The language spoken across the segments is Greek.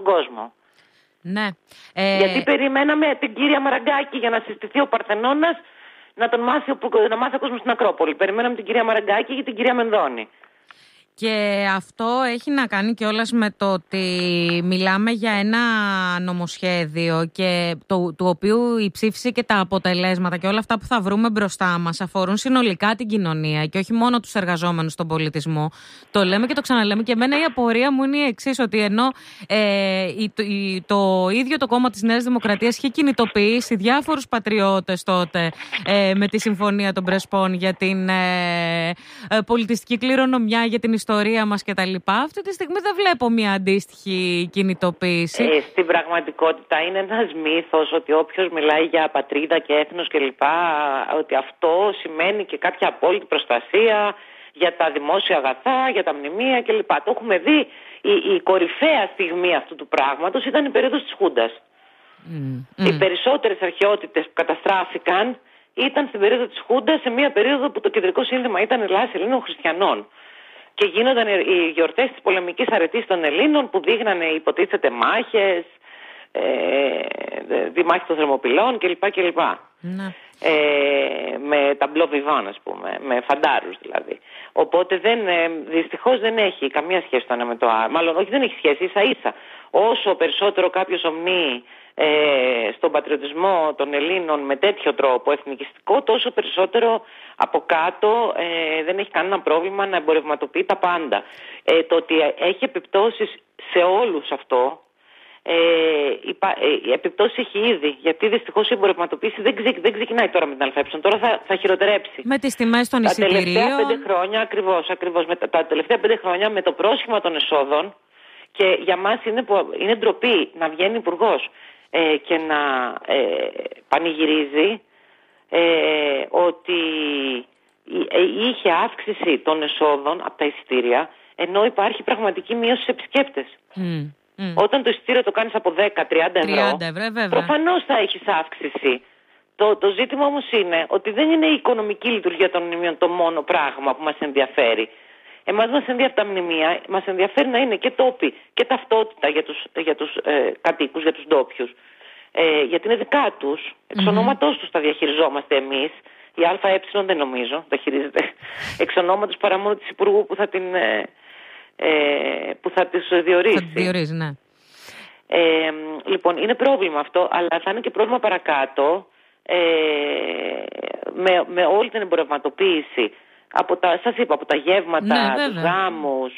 κόσμο. Ναι. Γιατί περιμέναμε την κυρία Μαραγκάκη για να συστηθεί ο Παρθενώνας να μάθει ο κόσμος στην Ακρόπολη. Περιμέναμε την κυρία Μαραγκάκη και την κυρία Μενδώνη. Και αυτό έχει να κάνει κιόλας με το ότι μιλάμε για ένα νομοσχέδιο και του οποίου η ψήφιση και τα αποτελέσματα και όλα αυτά που θα βρούμε μπροστά μας αφορούν συνολικά την κοινωνία και όχι μόνο τους εργαζόμενους στον πολιτισμό. Το λέμε και το ξαναλέμε και εμένα η απορία μου είναι η εξής, ότι ενώ το ίδιο το κόμμα της Νέας Δημοκρατίας είχε κινητοποιήσει διάφορους πατριώτες τότε με τη Συμφωνία των Πρεσπών για την πολιτιστική κληρονομιά, για την ιστορία μας κτλ. Αυτή τη στιγμή δεν βλέπω μια αντίστοιχη κινητοποίηση. Στην πραγματικότητα είναι ένας μύθος ότι όποιος μιλάει για πατρίδα και έθνος κλπ. Ότι αυτό σημαίνει και κάποια απόλυτη προστασία για τα δημόσια αγαθά, για τα μνημεία κλπ. Το έχουμε δει. Η κορυφαία στιγμή αυτού του πράγματος ήταν η περίοδος της Χούντας. Οι περισσότερες αρχαιότητες που καταστράφηκαν ήταν στην περίοδο της Χούντας, σε μια περίοδο που το κεντρικό σύνθημα ήταν Ελλάς Ελλήνων Χριστιανών. Και γίνονταν οι γιορτές της πολεμικής αρετής των Ελλήνων που δείχνανε υποτίθεται μάχες, τη μάχη των Θερμοπυλών κλπ. Ναι. Με ταμπλό βιβάν, ας πούμε, με φαντάρους δηλαδή. Οπότε δυστυχώς δεν έχει καμία σχέση το ένα με το άλλο. Μάλλον όχι, δεν έχει σχέση, ίσα ίσα. Όσο περισσότερο κάποιος ομνεί στον πατριωτισμό των Ελλήνων με τέτοιο τρόπο εθνικιστικό, τόσο περισσότερο από κάτω δεν έχει κανένα πρόβλημα να εμπορευματοποιεί τα πάντα. Το ότι έχει επιπτώσεις σε όλους αυτό, η επιπτώση έχει ήδη, γιατί δυστυχώς η εμπορευματοποίηση δεν ξεκινάει τώρα με την ΑΕ, τώρα θα χειροτερέψει. Με τις τιμές των εισιτηρίων. Τα τελευταία 5 χρόνια, ακριβώς, τα τελευταία 5 χρόνια με το πρόσχημα των εσόδων, και για μας είναι ντροπή να βγαίνει υπουργός και να πανηγυρίζει ότι είχε αύξηση των εσόδων από τα εισιτήρια, ενώ υπάρχει πραγματική μείωση σε επισκέπτες. Όταν το εισιτήριο το κάνεις από 10-30 ευρώ, προφανώς θα έχεις αύξηση. Το ζήτημα όμως είναι ότι δεν είναι η οικονομική λειτουργία των μνημείων το μόνο πράγμα που μας ενδιαφέρει. Εμάς μας ενδιαφέρει τα μνημεία, μας ενδιαφέρει να είναι και τόποι και ταυτότητα για τους κατοίκους, για τους ντόπιους. Γιατί είναι δικά τους, εξ ονόματός τους τα διαχειριζόμαστε εμείς. Η ΑΕ δεν νομίζω τα χειρίζεται εξ ονόματος παρά μόνο της Υπουργού που θα τις διορίσει. Θα τις διορίζει, ναι. Λοιπόν, είναι πρόβλημα αυτό, αλλά θα είναι και πρόβλημα παρακάτω με όλη την εμπορευματοποίηση. Σας είπα, από τα γεύματα, ναι, τους γάμους,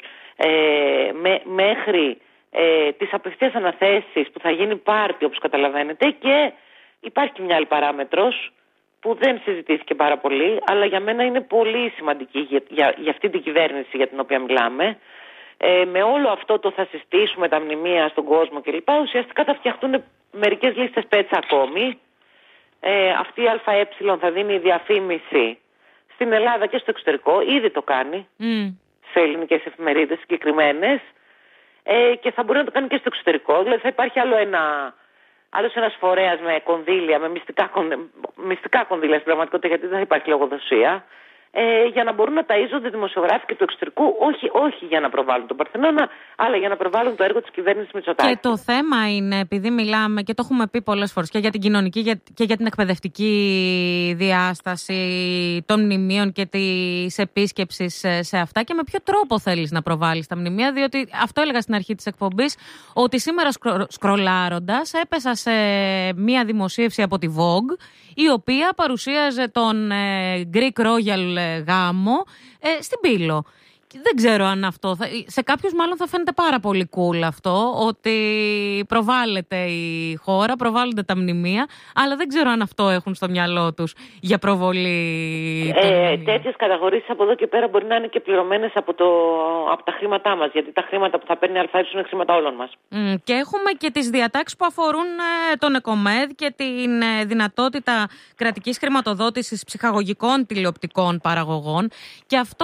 μέχρι τις απευθείας αναθέσεις που θα γίνει πάρτι, όπως καταλαβαίνετε, και υπάρχει και μια άλλη παράμετρος που δεν συζητήθηκε πάρα πολύ, αλλά για μένα είναι πολύ σημαντική για αυτή την κυβέρνηση για την οποία μιλάμε. Με όλο αυτό το θα συστήσουμε τα μνημεία στον κόσμο κλπ. Ουσιαστικά θα φτιαχτούν μερικές λίστες πέτσα ακόμη. Αυτή η ΑΕ θα δίνει διαφήμιση στην Ελλάδα και στο εξωτερικό, ήδη το κάνει σε ελληνικές εφημερίδες συγκεκριμένες, και θα μπορεί να το κάνει και στο εξωτερικό. Δηλαδή θα υπάρχει άλλος ένας φορέας με κονδύλια, με μυστικά κονδύλια στην πραγματικότητα, γιατί δεν θα υπάρχει λογοδοσία, για να μπορούν να ταΐζονται δημοσιογράφοι και του εξωτερικού, όχι για να προβάλλουν τον Παρθενώνα, αλλά για να προβάλλουν το έργο της κυβέρνησης Μητσοτάκη. Και το θέμα είναι, επειδή μιλάμε και το έχουμε πει πολλές φορές και για την κοινωνική και για την εκπαιδευτική διάσταση των μνημείων και της επίσκεψης σε αυτά, και με ποιο τρόπο θέλεις να προβάλλεις τα μνημεία, διότι αυτό έλεγα στην αρχή της εκπομπής, ότι σήμερα σκρολάροντας έπεσα σε μία δημοσίευση από τη Vogue, η οποία παρουσίαζε τον Greek Royal γάμο στην Πύλο. Δεν ξέρω αν αυτό σε κάποιους μάλλον θα φαίνεται πάρα πολύ cool αυτό, ότι προβάλλεται η χώρα, προβάλλονται τα μνημεία, αλλά δεν ξέρω αν αυτό έχουν στο μυαλό τους για προβολή. Τέτοιες καταχωρήσεις από εδώ και πέρα μπορεί να είναι και πληρωμένες από τα χρήματά μας, γιατί τα χρήματα που θα παίρνει η ΑΕ είναι χρήματα όλων μας. Και έχουμε και τις διατάξεις που αφορούν τον ΕΚΟΜΕΔ και την δυνατότητα κρατικής χρηματοδότησης ψυχαγωγικών τηλεοπτικών παραγωγών, και αυτό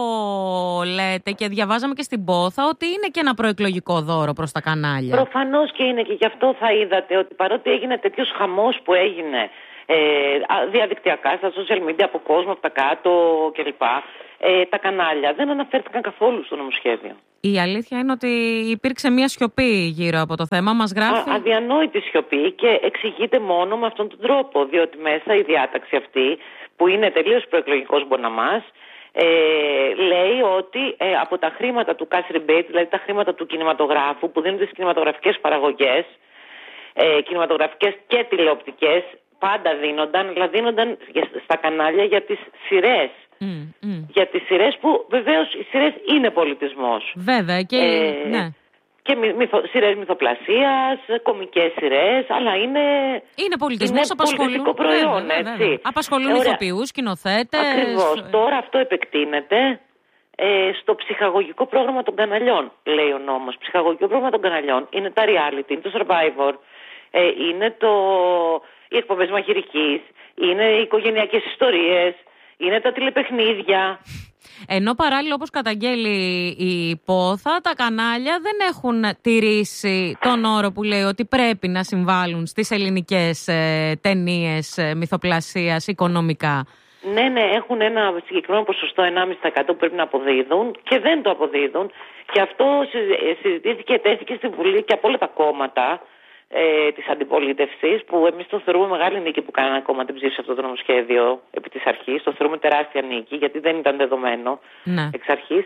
λέτε και διαβάζαμε και στην Πόθα ότι είναι και ένα προεκλογικό δώρο προς τα κανάλια. Προφανώς και είναι, και γι' αυτό θα είδατε ότι παρότι έγινε τέτοιος χαμός που έγινε διαδικτυακά, στα social media, από κόσμο, από τα κάτω κλπ, τα κανάλια δεν αναφέρθηκαν καθόλου στο νομοσχέδιο. Η αλήθεια είναι ότι υπήρξε μια σιωπή γύρω από το θέμα. Μας γράφει. Αδιανόητη σιωπή, και εξηγείται μόνο με αυτόν τον τρόπο. Διότι μέσα η διάταξη αυτή, που είναι τελείως προεκλογικός μποναμάς, λέει ότι από τα χρήματα του cash rebate, δηλαδή τα χρήματα του κινηματογράφου που δίνονται στις κινηματογραφικές παραγωγές, κινηματογραφικές και τηλεοπτικές, πάντα δίνονταν, αλλά δίνονταν στα κανάλια για τις σειρές. Για τις σειρές που βεβαίως οι σειρές είναι πολιτισμός. Βέβαια και ναι. Και σειρές μυθοπλασίας, κωμικές σειρές, αλλά είναι πολιτισμός, πολιτιστικό προϊόν, βέβαια. έτσι. Απασχολούν ηθοποιούς, σκηνοθέτες. Ακριβώς. Τώρα αυτό επεκτείνεται στο ψυχαγωγικό πρόγραμμα των καναλιών, λέει ο νόμος. Ψυχαγωγικό πρόγραμμα των καναλιών είναι τα reality, είναι το Survivor, είναι οι εκπομπές μαγειρικής, είναι οι οικογενειακές ιστορίες, είναι τα τηλεπαιχνίδια. Ενώ παράλληλα, όπως καταγγέλει η Πόθα, τα κανάλια δεν έχουν τηρήσει τον όρο που λέει ότι πρέπει να συμβάλλουν στις ελληνικές ταινίες μυθοπλασίας οικονομικά. Ναι, έχουν ένα συγκεκριμένο ποσοστό 1,5% που πρέπει να αποδίδουν και δεν το αποδίδουν. Και αυτό συζητήθηκε, τέθηκε στη Βουλή και από όλα τα κόμματα της αντιπολίτευσης, που εμείς το θεωρούμε μεγάλη νίκη που κανένα κόμμα δεν ψήφισε αυτό το νομοσχέδιο επί της αρχής. Το θεωρούμε τεράστια νίκη, γιατί δεν ήταν δεδομένο εξ αρχής.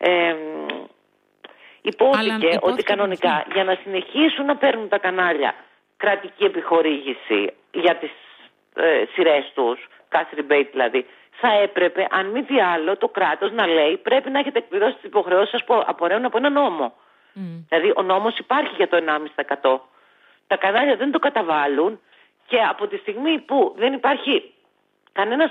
Υπόθηκε ότι κανονικά για να συνεχίσουν να παίρνουν τα κανάλια κρατική επιχορήγηση για τις σειρές τους, cash rebate δηλαδή, θα έπρεπε, αν μη τι άλλο, το κράτος να λέει πρέπει να έχετε εκπληρώσει τις υποχρεώσεις σας που απορρέουν από ένα νόμο. Δηλαδή ο νόμος υπάρχει για το 1,5%. Τα κανάλια δεν το καταβάλουν, και από τη στιγμή που δεν υπάρχει κανένας,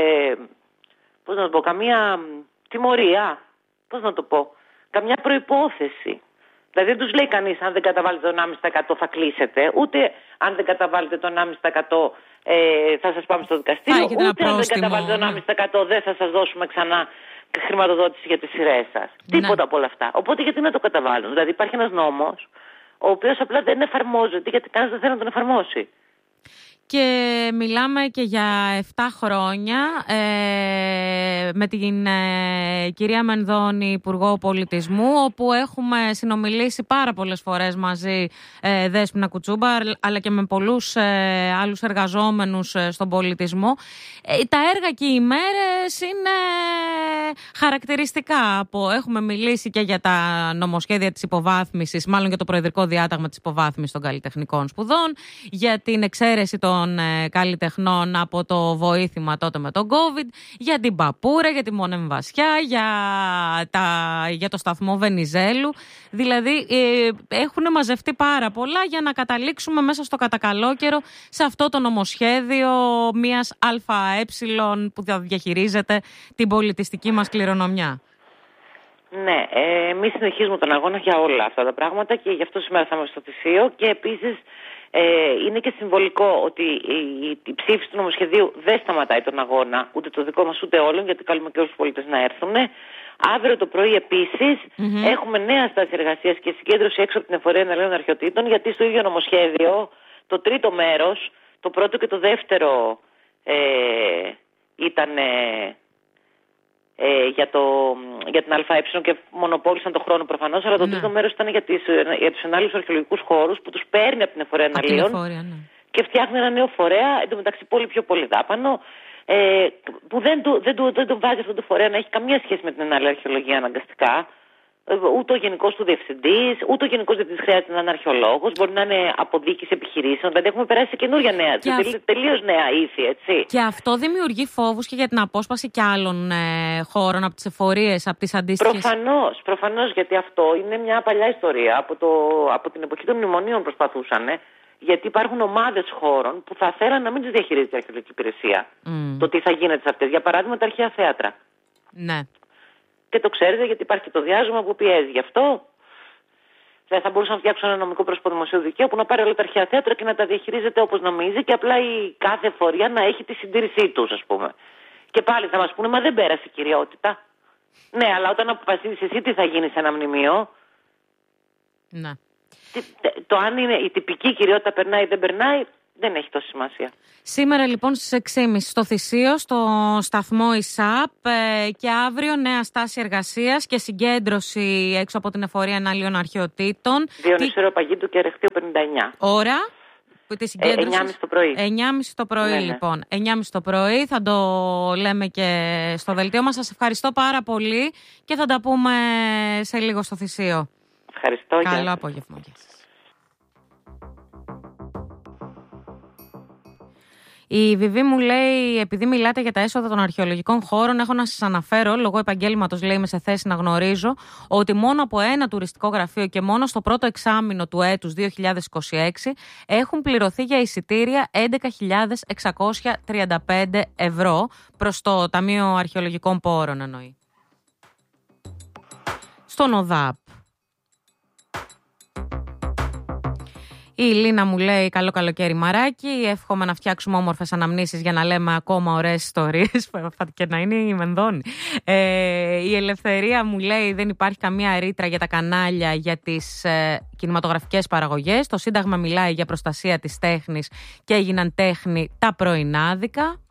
καμία τιμωρία, καμιά προϋπόθεση. Δηλαδή δεν τους λέει κανείς αν δεν καταβάλλετε το 1,5% θα κλείσετε, ούτε αν δεν καταβάλλετε το 1,5% θα σας πάμε στο δικαστήριο, ούτε αν δεν καταβάλλετε το 1,5% δεν θα σας δώσουμε ξανά χρηματοδότηση για τις σειρές σας. Τίποτα από όλα αυτά. Οπότε γιατί να το καταβάλουν? Δηλαδή υπάρχει ένας νόμος ο οποίος απλά δεν εφαρμόζεται γιατί κανένας δεν θέλει να τον εφαρμόσει. Και μιλάμε και για 7 χρόνια με την κυρία Μενδώνη, Υπουργό Πολιτισμού, όπου έχουμε συνομιλήσει πάρα πολλές φορές μαζί, Δέσποινα Κουτσούμπα, αλλά και με πολλούς άλλους εργαζόμενους στον πολιτισμό. Τα έργα και οι μέρες είναι χαρακτηριστικά. Έχουμε μιλήσει και για τα νομοσχέδια της υποβάθμισης, μάλλον για το προεδρικό διάταγμα της υποβάθμισης των καλλιτεχνικών σπουδών, για την εξαίρεση των καλλιτεχνών από το βοήθημα τότε με τον COVID, για την Παπούρα, για τη Μονέμ Βασιά, για το σταθμό Βενιζέλου. Δηλαδή έχουν μαζευτεί πάρα πολλά για να καταλήξουμε μέσα στο κατακαλόκαιρο σε αυτό το νομοσχέδιο μιας ΑΕ που θα διαχειρίζεται την πολιτιστική μας κληρονομιά. Ναι, εμείς συνεχίζουμε τον αγώνα για όλα αυτά τα πράγματα και γι' αυτό σήμερα θα είμαστε στο Θησίο, και επίσης είναι και συμβολικό ότι η ψήφιση του νομοσχεδίου δεν σταματάει τον αγώνα, ούτε το δικό μας ούτε όλων, γιατί καλούμε και όλους τους πολίτες να έρθουν. Αύριο το πρωί επίσης έχουμε νέα στάση εργασίας και συγκέντρωση έξω από την Εφορία Εναλλαίων Αρχαιοτήτων, γιατί στο ίδιο νομοσχέδιο το τρίτο μέρος, το πρώτο και το δεύτερο ήταν για την ΑΕ και μονοπόλησαν τον χρόνο προφανώς, αλλά το τρίτο μέρος ήταν για τους ενάλληλους αρχαιολογικούς χώρους που τους παίρνει από την Εφορία Εναλλίων και φτιάχνει ένα νέο φορέα, εντωμεταξύ πολύ πιο δάπανο, που δεν τον βάζει αυτό το φορέα να έχει καμία σχέση με την ενάλληλη αρχαιολογία αναγκαστικά. Ούτε ο γενικός του διευθυντής, ούτε ο γενικός διευθυντής χρειάζεται να είναι αρχαιολόγος, μπορεί να είναι από διοίκηση επιχειρήσεων. Δηλαδή έχουμε περάσει σε καινούργια νέα, τελείως νέα ήθη, έτσι. Και αυτό δημιουργεί φόβους και για την απόσπαση κι άλλων χώρων από τις εφορίες, από τις αντίστοιχες. Προφανώς, γιατί αυτό είναι μια παλιά ιστορία. Από την εποχή των μνημονίων προσπαθούσαν. Γιατί υπάρχουν ομάδες χώρων που θα θέλαν να μην τις διαχειρίζεται η αρχαιολογική υπηρεσία. Το τι θα γίνεται σε αυτές. Για παράδειγμα, τα αρχαία θέατρα. Ναι. Και το ξέρετε, γιατί υπάρχει και το διάζωμα που πιέζει. Γι' αυτό δεν θα μπορούσαν να φτιάξουν ένα νομικό πρόσωπο δημοσίου δικαίου που να πάρει όλα τα αρχαία θέατρα και να τα διαχειρίζεται όπως νομίζει, και απλά η κάθε εφορία να έχει τη συντήρησή τους, ας πούμε. Και πάλι θα μας πούνε, μα δεν πέρασε η κυριότητα. Ναι, αλλά όταν αποφασίζεις εσύ τι θα γίνει σε ένα μνημείο. Ναι. Το αν είναι η τυπική κυριότητα περνάει ή δεν περνάει, δεν έχει τόση σημασία. Σήμερα λοιπόν στις 6.30 στο Θησίο, στο σταθμό ΙΣΑΠ, και αύριο νέα στάση εργασίας και συγκέντρωση έξω από την εφορία εναλλίων αρχαιοτήτων. Διονυσίου Αεροπαγήτου και Ερεχτείου 59. Ώρα. 9.30 το πρωί. 9.30 το πρωί, λοιπόν. 9.30 το πρωί, θα το λέμε και στο δελτίο μας. Σας ευχαριστώ πάρα πολύ και θα τα πούμε σε λίγο στο Θησίο. Ευχαριστώ. Καλό απόγευμα. Η Βιβί μου λέει, επειδή μιλάτε για τα έσοδα των αρχαιολογικών χώρων, έχω να σας αναφέρω, λόγω επαγγέλματος λέει είμαι σε θέση να γνωρίζω, ότι μόνο από ένα τουριστικό γραφείο και μόνο στο πρώτο εξάμηνο του έτους 2026 έχουν πληρωθεί για εισιτήρια 11.635 ευρώ προς το Ταμείο Αρχαιολογικών Πόρων εννοεί. Στον ΟΔΑΠ. Η Λίνα μου λέει καλό καλοκαίρι μαράκι, εύχομαι να φτιάξουμε όμορφες αναμνήσεις για να λέμε ακόμα ωραίες ιστορίες και να είναι η Μενδώνη. Η Ελευθερία μου λέει δεν υπάρχει καμία ρήτρα για τα κανάλια για τις κινηματογραφικές παραγωγές. Το Σύνταγμα μιλάει για προστασία της τέχνης και έγιναν τέχνη τα πρωινάδικα.